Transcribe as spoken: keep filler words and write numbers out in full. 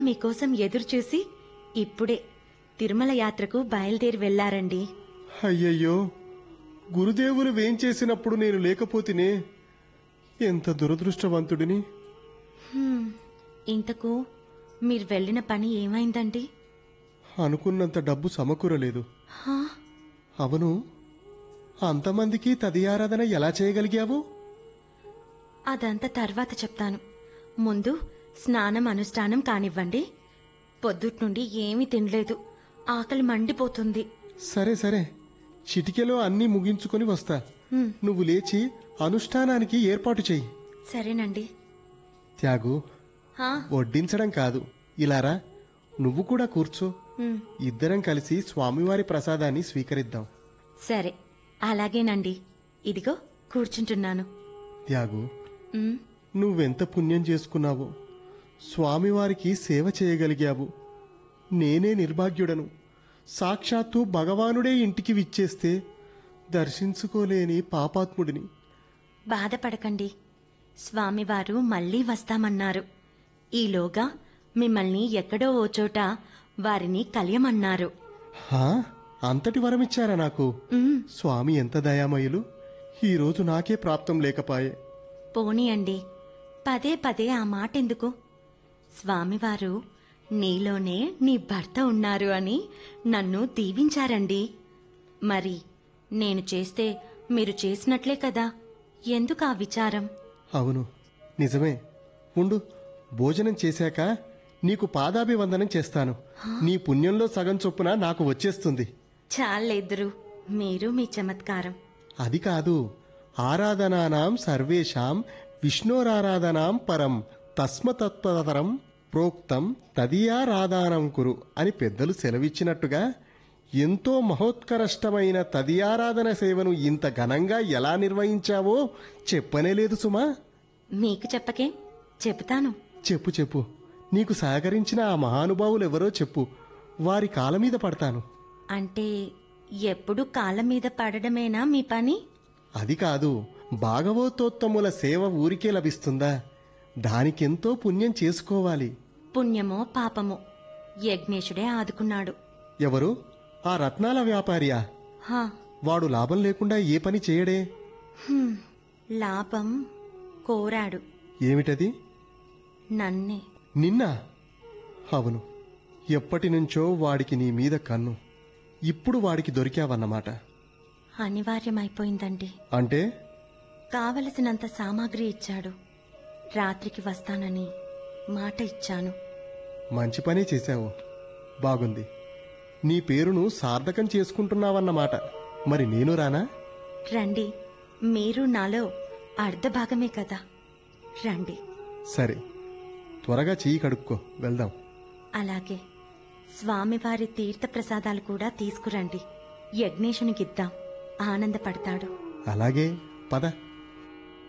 మీకోసం ఎదురుచూసి ఇప్పుడే తిరుమల యాత్రకు బయలుదేరి వెళ్లారండి. అయ్యయ్యో, గురుదేవులు వేంచేసినప్పుడు నేను లేకపోతేనే ఎంత దురదృష్టవంతుడిని. హ్మ్, ఇంతకు మీరు వెళ్ళిన పని ఏమైందండి? అనుకున్నంత డబ్బు సమకూరలేదు. హా, అవును, అంతమందికి తదియారాధన ఎలా చేయగలిగావు? అదంతా తర్వాత చెప్తాను. ముందు స్నానం అనుష్ఠానం కానివ్వండి. పొద్దుట్నుండి ఏమీ తినలేదు, ఆకలి మండిపోతుంది. సరే సరే, చిటికెలో అన్నీ ముగించుకొని వస్తా. హ్మ్, నువ్వు లేచి అనుష్ఠానానికి ఏర్పాటు చెయ్యి. సరేనండి. త్యాగు, హా, వడ్డించడం కాదు, ఇలారా, నువ్వు కూడా కూర్చో. హ్మ్, ఇద్దరం కలిసి స్వామివారి ప్రసాదాన్ని స్వీకరిద్దాం. సరే, అలాగేనండి. ఇదిగో కూర్చుంటున్నాను. త్యాగు, హ్మ్, నువ్వెంత పుణ్యం చేసుకున్నావో, స్వామివారికి సేవ చేయగలిగావు. నేనే నిర్భాగ్యుడను. సాక్షాత్తు భగవానుడే ఇంటికి విచ్చేస్తే దర్శించుకోలేని పాపాత్ముడిని. బాధపడకండి. స్వామివారు మళ్ళీ వస్తామన్నారు. ఈలోగా మిమ్మల్ని ఎక్కడో ఓ చోట వారిని కలియమన్నారు. హా, అంతటి వరమిచ్చారా నాకు? ఉమ్, స్వామి ఎంత దయామయులు. ఈరోజు నాకే ప్రాప్తం లేకపాయే. పోనీయండి, పదే పదే ఆ మాటెందుకు? స్వామివారు నీలోనే నీ భర్త ఉన్నారు అని నన్ను దీవించారండి. మరి నేను చేస్తే మీరు చేసినట్లే కదా, ఎందుకు ఆ విచారం? అవును, నిజమే. ఉండు, భోజనం చేశాక నీకు పాదాభివందనం చేస్తాను. నీ పుణ్యంలో సగం చొప్పున నాకు వచ్చేస్తుంది. చాలేద్దరు, మీరు మీ చమత్కారం. అది కాదు, ఆరాధనానాం సర్వేషాం విష్ణోరారాధనాం పరం తస్మతత్పరం ప్రోక్తం తదియారాధనం కురు అని పెద్దలు సెలవిచ్చినట్టుగా ఎంతో మహోత్కరష్టమైన తదియారాధన సేవను ఇంత ఘనంగా ఎలా నిర్వహించావో చెప్పనే లేదు సుమా. మీకు చెప్పకే, చెబుతాను. చెప్పు చెప్పు, నీకు సహకరించిన ఆ మహానుభావులెవరో చెప్పు, వారి కాళ్ళ మీద పడతాను. అంటే ఎప్పుడు కాళ్ళ మీద పడడమేనా మీ పని? అది కాదు, భాగవతోత్తముల సేవ ఊరికే లభిస్తుందా? దానికెంతో పుణ్యం చేసుకోవాలి. పుణ్యమో పాపమో యజ్ఞేశుడే ఆదుకున్నాడు. ఎవరు? ఆ రత్నాల వ్యాపారియా? హా, వాడు లాభం లేకుండా ఏ పని చేయడే. హ్మ్, లాభం కోరాడు. ఏమిటది? నన్నే. నిన్నా? అవును, ఎప్పటినుంచో వాడికి నీ మీద కన్ను. ఇప్పుడు వాడికి దొరికావన్నమాట. అనివార్యమైపోయిందండి. అంటే? కావలసినంత సామాగ్రి ఇచ్చాడు. రాత్రికి వస్తానని మాట ఇచ్చాను. మంచి పనే చేశావు. బాగుంది. నీ పేరును సార్థకం చేసుకుంటున్నావన్నమాట. మరి నేను రానా? రండి, మీరు నాలో అర్ధభాగమే కదా, రండి. సరే, త్వరగా చెయ్యి కడుక్కో, వెళ్దాం. అలాగే. స్వామివారి తీర్థప్రసాదాలు కూడా తీసుకురండి. యజ్ఞేశునికిద్దాం, ఆనందపడతాడు. అలాగే, పద.